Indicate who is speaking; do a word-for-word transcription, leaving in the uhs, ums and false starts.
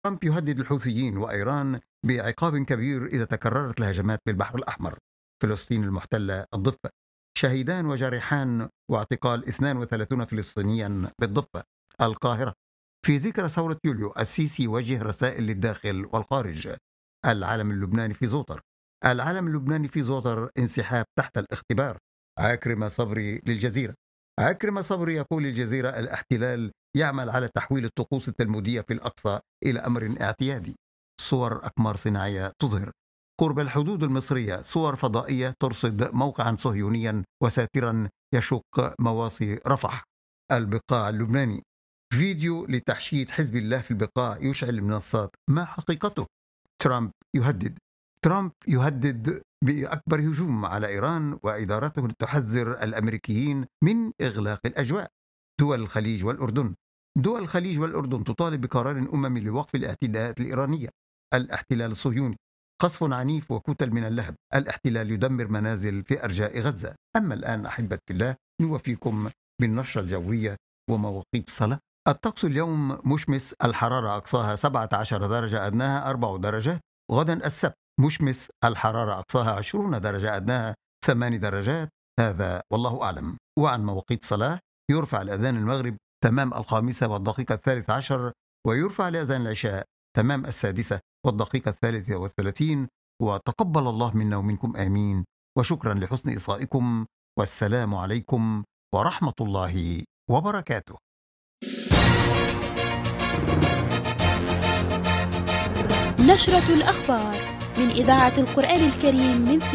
Speaker 1: ترامب يهدد الحوثيين وإيران بعقاب كبير إذا تكررت الهجمات بالبحر الأحمر. فلسطين المحتلة الضفة، شهيدان وجارحان واعتقال اثنين وثلاثين فلسطينيا بالضفة. القاهرة، في ذكرى ثورة يوليو السيسي وجه رسائل للداخل والخارج. العلم اللبناني في زوطر، العلم اللبناني في زوطر انسحاب تحت الاختبار. عكرمة صبري للجزيرة، عكرمة صبري يقول للجزيرة الاحتلال يعمل على تحويل الطقوس التلمودية في الأقصى إلى أمر اعتيادي. صور أقمار صناعية تظهر قرب الحدود المصرية صور فضائية ترصد موقعا صهيونيا وساترا يشق مواصي رفح. البقاع اللبناني، فيديو لتحشيد حزب الله في البقاع يشعل المنصات، ما حقيقته؟ ترامب يهدد، ترامب يهدد بأكبر هجوم على إيران وإدارته تحذر الأمريكيين من إغلاق الأجواء. دول الخليج والأردن، دول الخليج والأردن تطالب بقرار أممي لوقف الاعتداءات الإيرانية. الاحتلال الصهيوني، قصف عنيف وكتل من اللهب، الاحتلال يدمر منازل في أرجاء غزة. أما الآن أحبة الله نوفيكم بالنشرة الجوية ومواقيت الصلاة. الطقس اليوم مشمس، الحرارة أقصاها سبعة عشر درجة أدناها أربع درجات. غدا السبت مشمس، الحرارة أقصاها عشرون درجة أدناها ثمان درجات. هذا والله أعلم. وعن مواقيت الصلاة، يرفع الأذان المغرب تمام الخامسة والدقيقة الثالث عشر، ويرفع لأذان العشاء تمام السادسة والدقيقة الثالثة والثلاثين. وتقبل الله منا ومنكم آمين، وشكرا لحسن إصغائكم، والسلام عليكم ورحمة الله وبركاته.
Speaker 2: نشرة الأخبار من إذاعة القرآن الكريم من